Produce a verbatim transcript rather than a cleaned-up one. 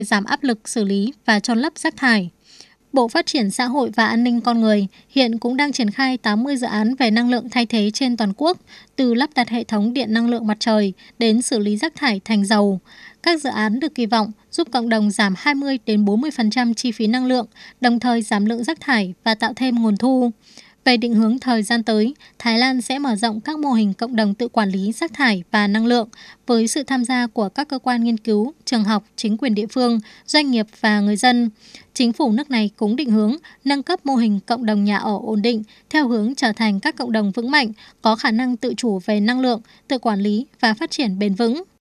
giảm áp lực xử lý và chôn lấp rác thải. Bộ Phát triển Xã hội và An ninh Con người hiện cũng đang triển khai tám mươi dự án về năng lượng thay thế trên toàn quốc, từ lắp đặt hệ thống điện năng lượng mặt trời đến xử lý rác thải thành dầu. Các dự án được kỳ vọng giúp cộng đồng giảm hai mươi đến bốn mươi phần trăm chi phí năng lượng, đồng thời giảm lượng rác thải và tạo thêm nguồn thu. Về định hướng thời gian tới, Thái Lan sẽ mở rộng các mô hình cộng đồng tự quản lý rác thải và năng lượng với sự tham gia của các cơ quan nghiên cứu, trường học, chính quyền địa phương, doanh nghiệp và người dân. Chính phủ nước này cũng định hướng nâng cấp mô hình cộng đồng nhà ở ổn định theo hướng trở thành các cộng đồng vững mạnh, có khả năng tự chủ về năng lượng, tự quản lý và phát triển bền vững.